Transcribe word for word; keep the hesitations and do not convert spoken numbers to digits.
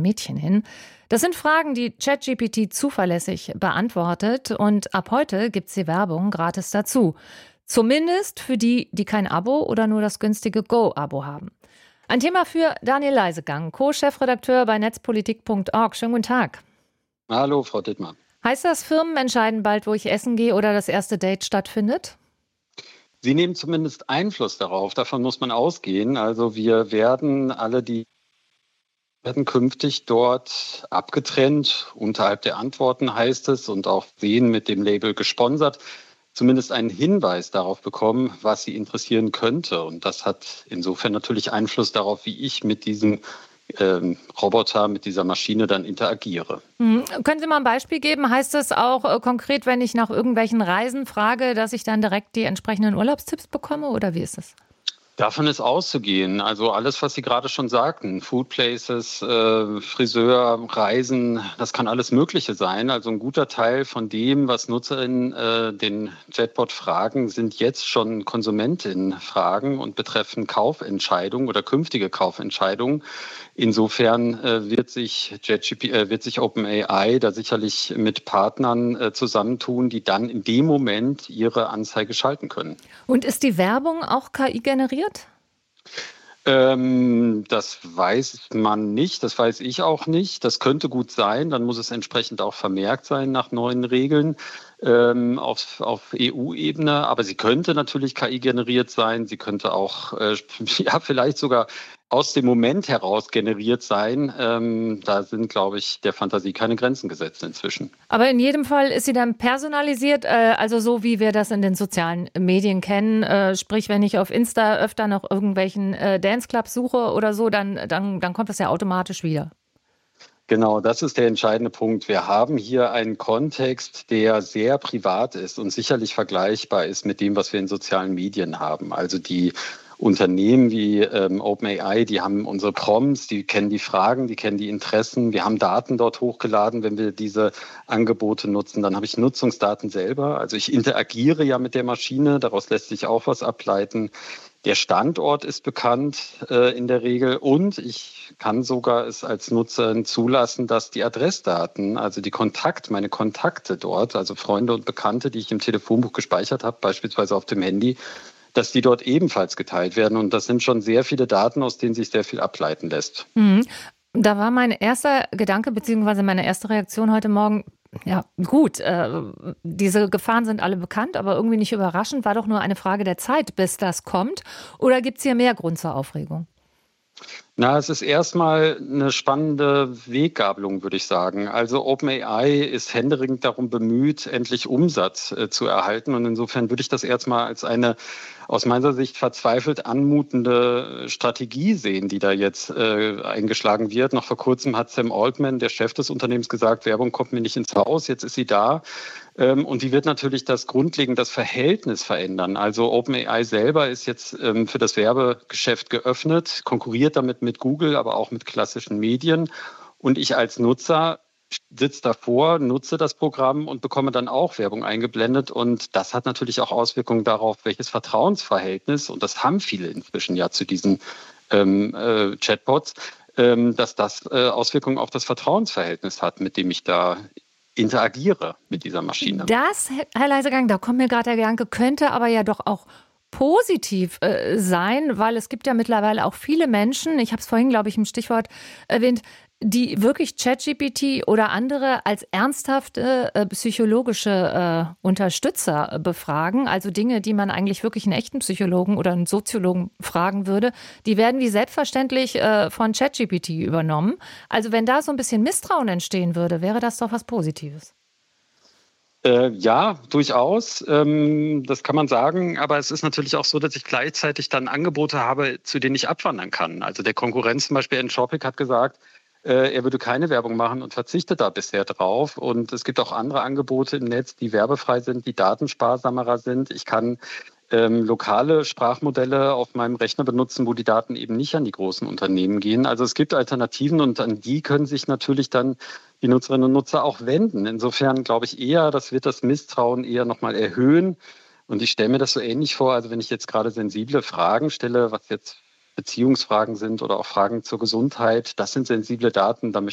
Mädchen hin? Das sind Fragen, die ChatGPT zuverlässig beantwortet und ab heute gibt's die Werbung gratis dazu. Zumindest für die, die kein Abo oder nur das günstige Go-Abo haben. Ein Thema für Daniel Leisegang, Co-Chefredakteur bei netzpolitik punkt org. Schönen guten Tag. Hallo, Frau Dittmann. Heißt das, Firmen entscheiden bald, wo ich essen gehe oder das erste Date stattfindet? Sie nehmen zumindest Einfluss darauf. Davon muss man ausgehen. Also wir werden alle die werden künftig dort abgetrennt. Unterhalb der Antworten heißt es und auch sehen mit dem Label gesponsert, zumindest einen Hinweis darauf bekommen, was sie interessieren könnte. Und das hat insofern natürlich Einfluss darauf, wie ich mit diesem ähm, Roboter, mit dieser Maschine dann interagiere. Hm. Können Sie mal ein Beispiel geben? Heißt das auch äh, konkret, wenn ich nach irgendwelchen Reisen frage, dass ich dann direkt die entsprechenden Urlaubstipps bekomme oder wie ist es? Davon ist auszugehen. Also alles, was Sie gerade schon sagten, Food Places, äh, Friseur, Reisen, das kann alles Mögliche sein. Also ein guter Teil von dem, was Nutzerinnen äh, den Chatbot fragen, sind jetzt schon Konsumentinnen-Fragen und betreffen Kaufentscheidungen oder künftige Kaufentscheidungen. Insofern äh, wird sich ChatGPT, äh, wird sich OpenAI da sicherlich mit Partnern äh, zusammentun, die dann in dem Moment ihre Anzeige schalten können. Und ist die Werbung auch K I generiert? Ähm, das weiß man nicht, das weiß ich auch nicht. Das könnte gut sein, dann muss es entsprechend auch vermerkt sein nach neuen Regeln ähm, auf, auf E U-Ebene. Aber sie könnte natürlich K I generiert sein, sie könnte auch äh, ja, vielleicht sogar aus dem Moment heraus generiert sein. Ähm, da sind, glaube ich, der Fantasie keine Grenzen gesetzt inzwischen. Aber in jedem Fall ist sie dann personalisiert, äh, also so wie wir das in den sozialen Medien kennen. Äh, sprich, wenn ich auf Insta öfter nach irgendwelchen äh, Dance-Clubs suche oder so, dann, dann, dann kommt das ja automatisch wieder. Genau, das ist der entscheidende Punkt. Wir haben hier einen Kontext, der sehr privat ist und sicherlich vergleichbar ist mit dem, was wir in sozialen Medien haben. Also die Unternehmen wie ähm, OpenAI, die haben unsere Prompts, die kennen die Fragen, die kennen die Interessen. Wir haben Daten dort hochgeladen, wenn wir diese Angebote nutzen. Dann habe ich Nutzungsdaten selber. Also ich interagiere ja mit der Maschine, daraus lässt sich auch was ableiten. Der Standort ist bekannt äh, in der Regel und ich kann sogar es als Nutzerin zulassen, dass die Adressdaten, also die Kontakt, meine Kontakte dort, also Freunde und Bekannte, die ich im Telefonbuch gespeichert habe, beispielsweise auf dem Handy, dass die dort ebenfalls geteilt werden. Und das sind schon sehr viele Daten, aus denen sich sehr viel ableiten lässt. Mhm. Da war mein erster Gedanke beziehungsweise meine erste Reaktion heute Morgen, ja gut, äh, diese Gefahren sind alle bekannt, aber irgendwie nicht überraschend, war doch nur eine Frage der Zeit, bis das kommt. Oder gibt es hier mehr Grund zur Aufregung? Na, es ist erstmal eine spannende Weggabelung, würde ich sagen. Also OpenAI ist händeringend darum bemüht, endlich Umsatz äh, zu erhalten. Und insofern würde ich das erstmal als eine aus meiner Sicht verzweifelt anmutende Strategie sehen, die da jetzt äh, eingeschlagen wird. Noch vor kurzem hat Sam Altman, der Chef des Unternehmens, gesagt, Werbung kommt mir nicht ins Haus, jetzt ist sie da. Ähm, und die wird natürlich das grundlegend das Verhältnis verändern. Also OpenAI selber ist jetzt ähm, für das Werbegeschäft geöffnet, konkurriert damit mit Google, aber auch mit klassischen Medien. Und ich als Nutzer sitze davor, nutze das Programm und bekomme dann auch Werbung eingeblendet. Und das hat natürlich auch Auswirkungen darauf, welches Vertrauensverhältnis, und das haben viele inzwischen ja zu diesen ähm, äh, Chatbots, ähm, dass das äh, Auswirkungen auf das Vertrauensverhältnis hat, mit dem ich da interagiere mit dieser Maschine. Das, Herr Leisegang, da kommt mir gerade der Gedanke, könnte aber ja doch auch positiv äh, sein, weil es gibt ja mittlerweile auch viele Menschen, ich habe es vorhin, glaube ich, im Stichwort erwähnt, die wirklich ChatGPT oder andere als ernsthafte äh, psychologische äh, Unterstützer äh, befragen. Also Dinge, die man eigentlich wirklich einen echten Psychologen oder einen Soziologen fragen würde, die werden wie selbstverständlich äh, von ChatGPT übernommen. Also wenn da so ein bisschen Misstrauen entstehen würde, wäre das doch was Positives. Äh, ja, durchaus. Ähm, das kann man sagen. Aber es ist natürlich auch so, dass ich gleichzeitig dann Angebote habe, zu denen ich abwandern kann. Also der Konkurrent zum Beispiel Entropic hat gesagt, er würde keine Werbung machen und verzichtet da bisher drauf. Und es gibt auch andere Angebote im Netz, die werbefrei sind, die datensparsamer sind. Ich kann ähm, lokale Sprachmodelle auf meinem Rechner benutzen, wo die Daten eben nicht an die großen Unternehmen gehen. Also es gibt Alternativen und an die können sich natürlich dann die Nutzerinnen und Nutzer auch wenden. Insofern glaube ich eher, das wird das Misstrauen eher nochmal erhöhen. Und ich stelle mir das so ähnlich vor, also wenn ich jetzt gerade sensible Fragen stelle, was jetzt Beziehungsfragen sind oder auch Fragen zur Gesundheit, das sind sensible Daten, da möchte